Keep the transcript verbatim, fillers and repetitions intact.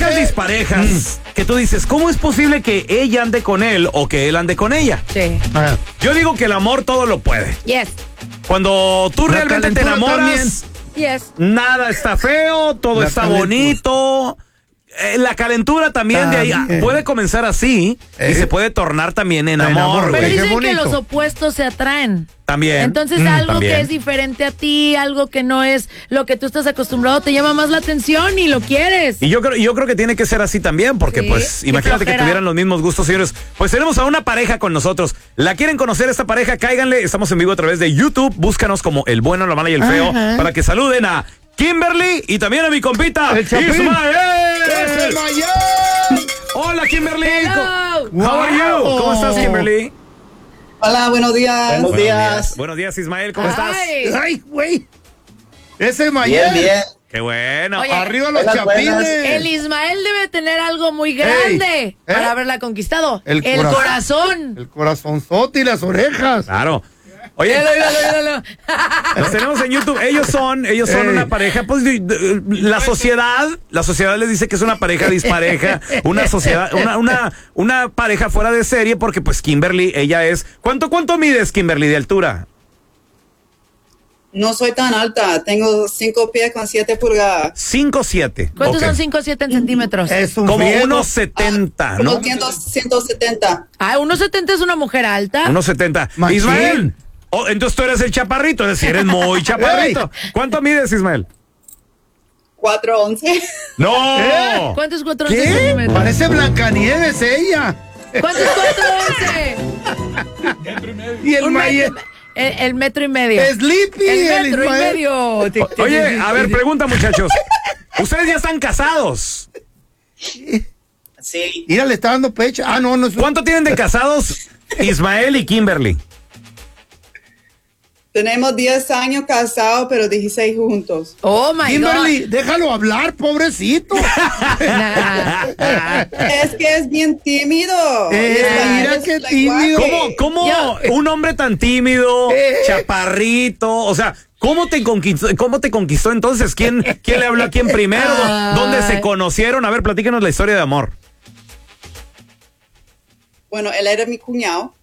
parejas disparejas mm. que tú dices, ¿cómo es posible que ella ande con él o que él ande con ella? Sí. Ah. Yo digo que el amor todo lo puede. Yes. Cuando tú La realmente te enamoras, yes. nada está feo, todo La está calentura. bonito. Eh, la calentura también ah, de ahí bien. puede comenzar así eh. y se puede tornar también en amor. amor Pero dicen que los opuestos se atraen. También. Entonces mm, algo también. que es diferente a ti, algo que no es lo que tú estás acostumbrado, te llama más la atención y lo quieres. Y yo creo, yo creo que tiene que ser así también, porque sí, pues imagínate que tuvieran los mismos gustos, señores. Pues tenemos a una pareja con nosotros. ¿La quieren conocer esta pareja? Cáiganle, estamos en vivo a través de YouTube. Búscanos como El Bueno, la Mala y el Feo Ajá. para que saluden a Kimberly y también a mi compita Ismael. Hola, Kimberly. Hello. How are you? ¿Cómo estás, Kimberly? Hola, buenos días. Buenos, buenos días. días. Buenos días, Ismael. ¿Cómo Ay. estás? Ay, güey. Ese Ismael. Bien, bien. Qué bueno. Oye, arriba los buenas, chapines. buenas. El Ismael debe tener algo muy grande Ey, ¿eh? para haberla conquistado. El, el corazón. corazón. El corazonzote y las orejas. Claro. Oye, Míralo, míralo, míralo. los tenemos en YouTube. Ellos son, ellos son Ey. una pareja. Pues de- de- la sociedad, la sociedad les dice que es una pareja dispareja, una sociedad, una, una, una pareja fuera de serie, porque pues Kimberly, ella es. ¿Cuánto, cuánto mides, Kimberly, de altura? No soy tan alta, tengo cinco pies con siete pulgadas. cinco siete. ¿Cuántos Okay. son cinco o siete en centímetros? Es un Como friego. unos setenta, Como ¿no? ciento setenta. Ah, uno setenta es una mujer alta. Unos setenta. Machín. Ismael. Oh, entonces tú eres el chaparrito, es decir, eres muy chaparrito. ¿Cuánto mides, Ismael? cuatro once. ¡No! ¿Eh? ¿Cuántos es cuatro ¿Qué? centímetros? Parece Blancanieves ella. ¿Cuántos es cuatro once? Y el Un Mayer. metro- el, el metro y medio. Sleepy. El metro y Ismael. medio. Oye, a ver, pregunta, muchachos. Ustedes ya están casados. Sí. Mira, le está dando pecho. Ah, no, no es. ¿Cuánto tienen de casados Ismael y Kimberly? Tenemos diez años casados, pero dieciséis juntos. Oh my Kimberly, déjalo hablar, pobrecito. God. Nah. Es que es bien tímido. Eh, Y está- mira es qué like, tímido. guau. ¿Cómo, cómo Yo- un hombre tan tímido, Eh. chaparrito, o sea, ¿cómo te conquistó, cómo te conquistó entonces? ¿Quién, quién le habló a quién primero? ¿Dónde se conocieron? A ver, platícanos la historia de amor. Bueno, él era mi cuñado.